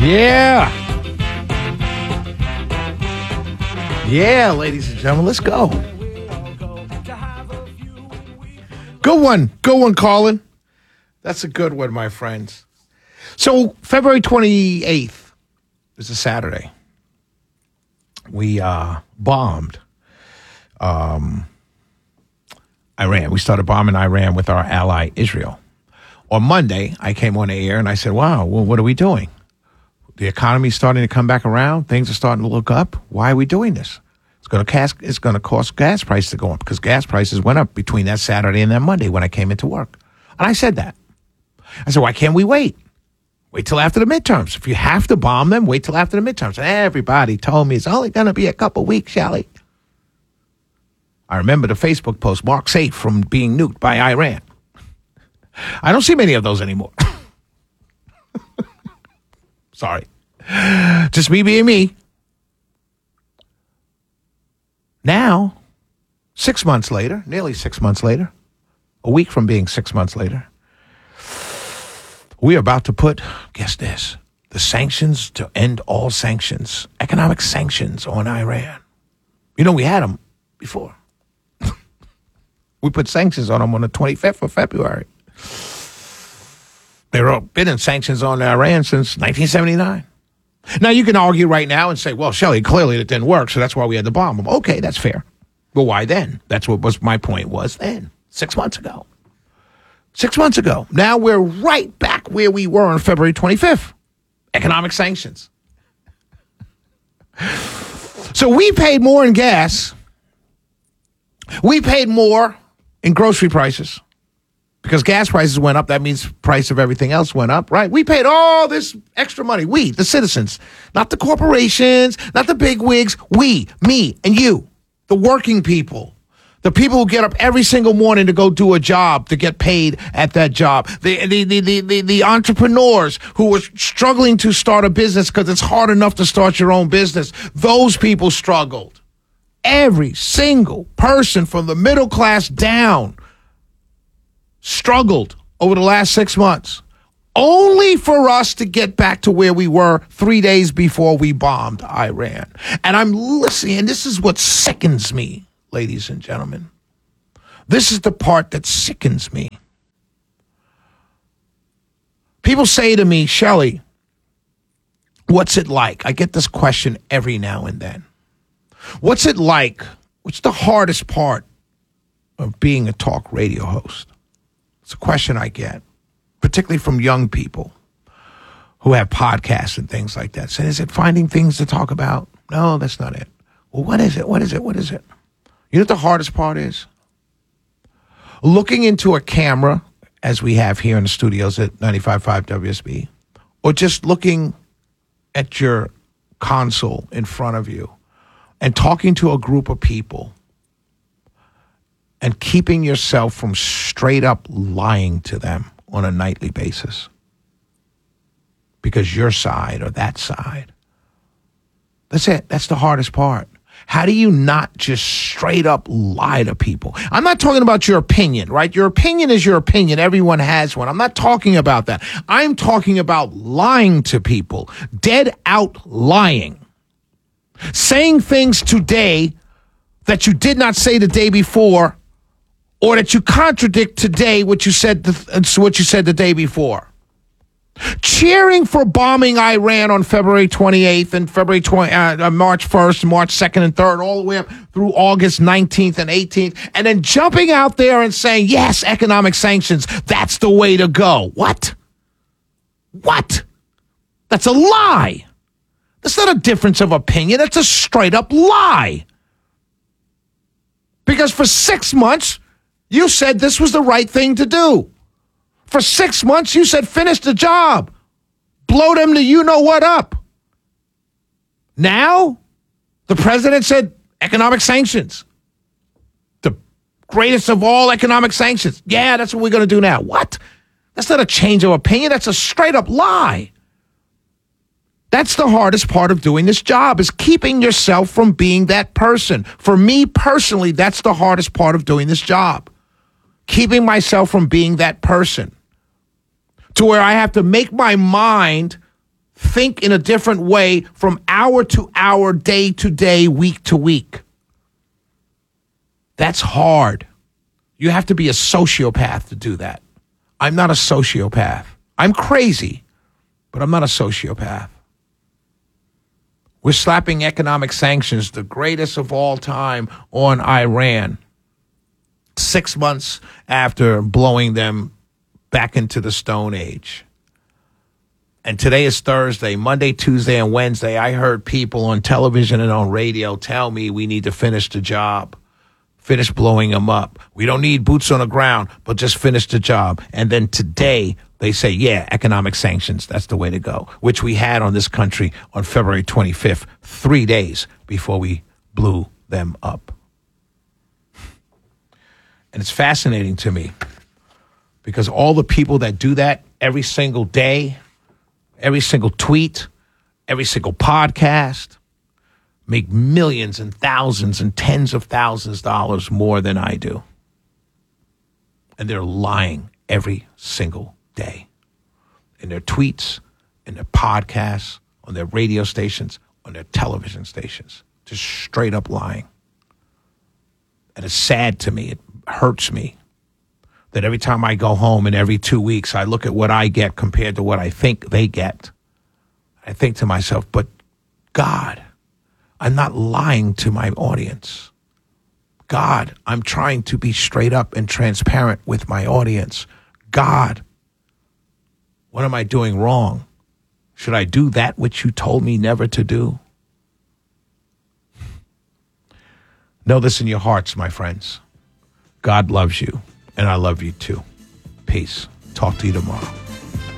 Yeah. Yeah, ladies and gentlemen, let's go. Good one. Good one, Colin. That's a good one, my friends. So, February 28th is a Saturday. We bombed Iran. We started bombing Iran with our ally, Israel. On Monday, I came on the air and I said, wow, well, what are we doing? The economy's starting to come back around. Things are starting to look up. Why are we doing this? It's going to cause gas prices to go up because gas prices went up between that Saturday and that Monday when I came into work. And I said that. I said, why can't we wait? Wait till after the midterms. If you have to bomb them, wait till after the midterms. And everybody told me it's only going to be a couple weeks, Shelly. I remember the Facebook post, Mark safe from being nuked by Iran. I don't see many of those anymore. Sorry. Just me being me. Now, 6 months later, nearly 6 months later, a week from being 6 months later, we are about to put, guess this, the sanctions to end all sanctions, economic sanctions on Iran. You know, we had them before. We put sanctions on them on the 25th of February. They've been in sanctions on Iran since 1979. Now, you can argue right now and say, well, Shelley, clearly it didn't work, so that's why we had to bomb them. Okay, that's fair. But why then? That's what was my point was then, 6 months ago. 6 months ago. Now we're right back where we were on February 25th. Economic sanctions. So we paid more in gas. We paid more in grocery prices. Because gas prices went up, that means price of everything else went up, right? We paid all this extra money. We, the citizens, not the corporations, not the bigwigs. We, me, and you, the working people, the people who get up every single morning to go do a job to get paid at that job, the entrepreneurs who are struggling to start a business because it's hard enough to start your own business. Those people struggled. Every single person from the middle class down struggled over the last 6 months, only for us to get back to where we were 3 days before we bombed Iran. And I'm listening, and this is what sickens me, ladies and gentlemen. This is the part that sickens me. People say to me, Shelley, what's it like? I get this question every now and then. What's it like? What's the hardest part of being a talk radio host? It's a question I get, particularly from young people who have podcasts and things like that. Saying, is it finding things to talk about? No, that's not it. Well, what is it? What is it? What is it? You know what the hardest part is? Looking into a camera, as we have here in the studios at 95.5 WSB, or just looking at your console in front of you and talking to a group of people and keeping yourself from straight up lying to them on a nightly basis. Because your side or that side. That's it. That's the hardest part. How do you not just straight up lie to people? I'm not talking about your opinion, right? Your opinion is your opinion. Everyone has one. I'm not talking about that. I'm talking about lying to people. Dead out lying. Saying things today that you did not say the day before, or that you contradict today what you said the day before. Cheering for bombing Iran on February 28th and March 1st, March 2nd and 3rd, all the way up through August 19th and 18th, and then jumping out there and saying, yes, economic sanctions, that's the way to go. What? That's a lie. That's not a difference of opinion. That's a straight up lie. Because for 6 months, you said this was the right thing to do. For 6 months, you said finish the job. Blow them to you-know-what up. Now, the president said economic sanctions. The greatest of all economic sanctions. Yeah, that's what we're going to do now. What? That's not a change of opinion. That's a straight-up lie. That's the hardest part of doing this job, is keeping yourself from being that person. For me personally, that's the hardest part of doing this job. Keeping myself from being that person. To where I have to make my mind think in a different way from hour to hour, day to day, week to week. That's hard. You have to be a sociopath to do that. I'm not a sociopath. I'm crazy, but I'm not a sociopath. We're slapping economic sanctions, the greatest of all time, on Iran. 6 months after blowing them back into the Stone Age. And today is Thursday. Monday, Tuesday, and Wednesday, I heard people on television and on radio tell me we need to finish the job. Finish blowing them up. We don't need boots on the ground, but just finish the job. And then today, they say, yeah, economic sanctions, that's the way to go, which we had on this country on February 25th, 3 days before we blew them up. And it's fascinating to me because all the people that do that every single day, every single tweet, every single podcast, make millions and thousands and tens of thousands of dollars more than I do. And they're lying every single day in their tweets, in their podcasts, on their radio stations, on their television stations. Just straight up lying. And it's sad to me. It hurts me that every time I go home and every 2 weeks I look at what I get compared to what I think they get. I think to myself, but God, I'm not lying to my audience. God, I'm trying to be straight up and transparent with my audience. God, what am I doing wrong? Should I do that which you told me never to do? Know this in your hearts, my friends. God loves you, and I love you too. Peace. Talk to you tomorrow.